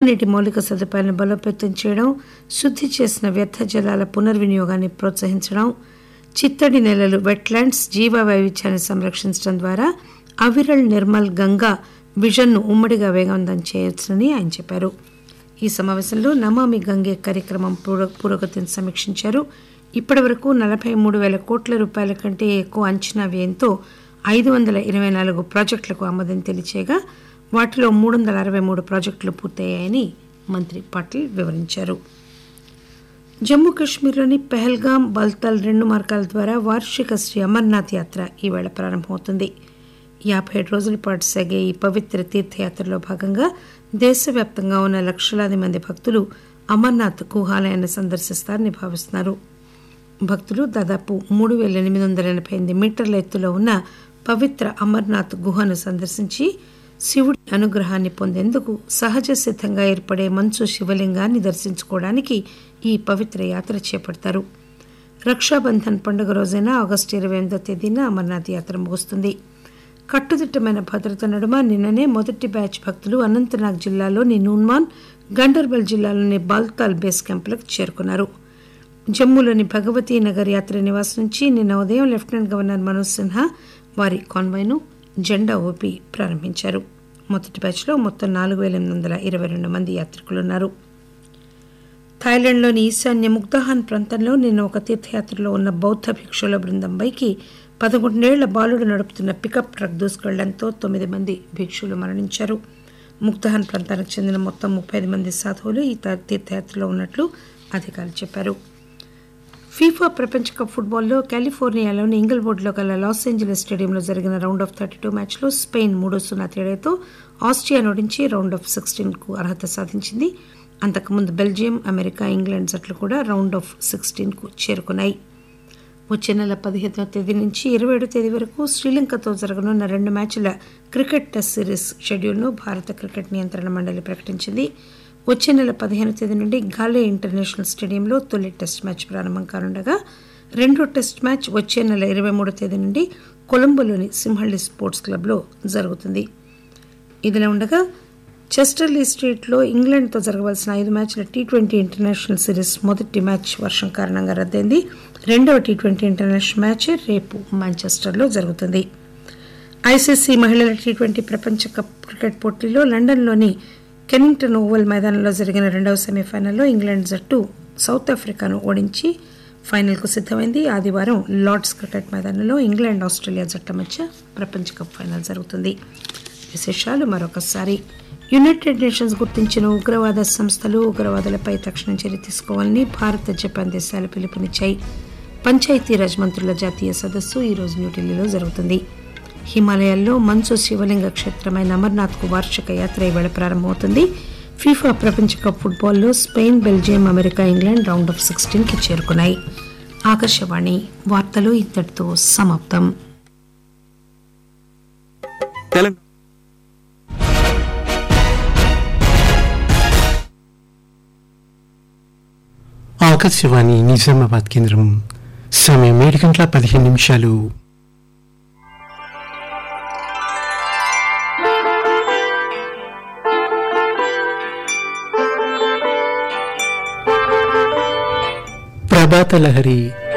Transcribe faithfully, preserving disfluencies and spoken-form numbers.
తాగునీటి మౌలిక సదుపాయాలను బలోపేతం చేయడం, శుద్ది చేసిన వ్యర్థ జలాల పునర్వినియోగాన్ని ప్రోత్సహించడం, చిత్తడి నేలలు వెట్లాండ్స్, జీవ వైవిధ్యాన్ని సంరక్షించడం ద్వారా అవిరల్ నిర్మల్ గంగా విజన్ను ఉమ్మడిగా వేగవంతం చేయవచ్చని ఆయన చెప్పారు. ఈ సమావేశంలో నమామి గంగే కార్యక్రమం పురోగతిని సమీక్షించారు. ఇప్పటి వరకు నలభై మూడు వేల కోట్ల రూపాయల కంటే ఎక్కువ అంచనా వ్యయంతో ఐదు వందల ఇరవై నాలుగు ప్రాజెక్టులకు ఆమోదం తెలియచేయగా వాటిలో మూడు వందల అరవై మూడు ప్రాజెక్టులు పూర్తయ్యాయని మంత్రి పాటిల్ వివరించారు. జమ్మూ కాశ్మీర్లోని పెహల్గాం, బల్తాల్ రెండు మార్గాల ద్వారా వార్షిక శ్రీ అమర్నాథ్ యాత్ర ఈవేళ ప్రారంభమవుతుంది. యాభై ఏడు రోజుల పాటు సాగే ఈ పవిత్ర తీర్థయాత్రలో భాగంగా దేశవ్యాప్తంగా ఉన్న లక్షలాది మంది భక్తులు అమర్నాథ్ గుహాలయాన్ని సందర్శిస్తారని భావిస్తున్నారు. భక్తులు దాదాపు మూడు వేల ఎనిమిది వందల ఎనభై ఎనిమిది మీటర్ల ఎత్తులో ఉన్న పవిత్ర అమర్నాథ్ గుహను సందర్శించి శివుడి అనుగ్రహాన్ని పొందేందుకు సహజ సిద్ధంగా ఏర్పడే మంచు శివలింగాన్ని దర్శించుకోవడానికి ఈ పవిత్ర యాత్ర చేపడతారు. రక్షాబంధన్ పండుగ రోజైన ఆగస్టు ఇరవై ఎనిమిదో తేదీన అమర్నాథ్ యాత్ర ముగుస్తుంది. కట్టుదిట్టమైన భద్రత నడుమ నిన్ననే మొదటి బ్యాచ్ భక్తులు అనంతనాగ్ జిల్లాలోని నూన్మాన్, గండర్బల్ జిల్లాలోని బాల్తాల్ బేస్ క్యాంపులకు చేరుకున్నారు. జమ్మూలోని భగవతీ నగర్ యాత్ర నివాస్ నుంచి నిన్న ఉదయం లెఫ్టినెంట్ గవర్నర్ మనోజ్ సిన్హా వారి కాన్వాయ్ను జెండా ఊపి ప్రారంభించారు. మొదటి బ్యాచ్లో మొత్తం నాలుగు వేల ఎనిమిది వందల ఇరవై రెండు మంది యాత్రికులున్నారు. థాయిలాండ్లోని ఈశాన్య ముగ్దాహాన్ ప్రాంతంలో నిన్న ఒక తీర్థయాత్రలో ఉన్న బౌద్ధ భిక్షుల బృందంపైకి పదకొండేళ్ల బాలుడు నడుపుతున్న పికప్ ట్రక్ దూసుకెళ్లడంతో తొమ్మిది మంది భిక్షులు మరణించారు. ముగ్దాహాన్ ప్రాంతానికి చెందిన మొత్తం ముప్పై ఐదు మంది సాధువులు ఈ తీర్థయాత్రలో ఉన్నట్లు అధికారులు చెప్పారు. ఫీఫా ప్రపంచ కప్ ఫుట్బాల్లో కాలిఫోర్నియాలోని ఇంగిల్వుడ్లో గల లాస్ ఏంజలీస్ స్టేడియంలో జరిగిన రౌండ్ ఆఫ్ థర్టీ టూ మ్యాచ్లో స్పెయిన్ మూడు సున్నా తేడాతో ఆస్ట్రియా ఓడించి రౌండ్ ఆఫ్ సిక్స్టీన్కు అర్హత సాధించింది. అంతకుముందు బెల్జియం, అమెరికా, ఇంగ్లాండ్ జట్లు కూడా రౌండ్ ఆఫ్ సిక్స్టీన్కు చేరుకున్నాయి. వచ్చే నెల పదిహేనవ తేదీ నుంచి ఇరవై ఏడో తేదీ వరకు శ్రీలంకతో జరగనున్న రెండు మ్యాచ్ల క్రికెట్ టెస్ట్ సిరీస్ షెడ్యూల్ను భారత క్రికెట్ నియంత్రణ మండలి ప్రకటించింది. వచ్చే నెల పదిహేను తేదీ నుండి గాలే ఇంటర్నేషనల్ స్టేడియంలో తొలి టెస్ట్ మ్యాచ్ ప్రారంభం కానుండగా రెండో టెస్ట్ మ్యాచ్ వచ్చే నెల ఇరవై మూడో తేదీ నుండి కొలంబోలోని సింహళి స్పోర్ట్స్ క్లబ్లో జరుగుతుంది. ఇదిలా ఉండగా చెస్టర్లీ స్ట్రీట్లో ఇంగ్లాండ్తో జరగవలసిన ఐదు మ్యాచ్ల టీ ట్వంటీ ఇంటర్నేషనల్ సిరీస్ మొదటి మ్యాచ్ వర్షం కారణంగా రద్దయింది. రెండవ టీ ట్వంటీ ఇంటర్నేషనల్ మ్యాచ్ రేపు మాంచెస్టర్లో జరుగుతుంది. ఐసీసీ మహిళల టీ ట్వంటీ ప్రపంచ కప్ క్రికెట్ పోటీలో లండన్లోని కెనింగ్టన్ ఓవల్ మైదానంలో జరిగిన రెండవ సెమీఫైనల్లో ఇంగ్లాండ్ జట్టు సౌత్ ఆఫ్రికాను ఓడించి ఫైనల్కు సిద్దమైంది. ఆదివారం లార్డ్స్ క్రికెట్ మైదానంలో ఇంగ్లాండ్ ఆస్ట్రేలియా జట్ల మధ్య ప్రపంచ కప్ ఫైనల్ జరుగుతుంది. విశేషాలు మరొకసారి. యునైటెడ్ నేషన్స్ గుర్తించిన ఉగ్రవాద సంస్థలు, ఉగ్రవాదులపై తక్షణ చర్య తీసుకోవాలని భారత్, జపాన్ దేశాలు పిలుపునిచ్చాయి. పంచాయతీరాజ్ మంత్రుల జాతీయ సదస్సు ఈరోజు న్యూఢిల్లీలో జరుగుతుంది. హిమాలయాల్లో మంచు శివలింగ క్షేత్రమైన అమర్నాథ్కు వార్షిక యాత్ర ఈవేళ ప్రారంభమవుతుంది. ఫీఫా ప్రపంచ cup ఫుట్బాల్లో Spain, Belgium, America, England round of సిక్స్టీన్కి చేరుకున్నాయి. ఆకాశవాణి వార్తలు ఇంతటితో సమాప్తం. ఆకాశవాణి నిజామాబాద్ కేంద్రం. సమయం ఏడు గంటల పదిహేను నిమిషాలు. ప్రభాత లహరి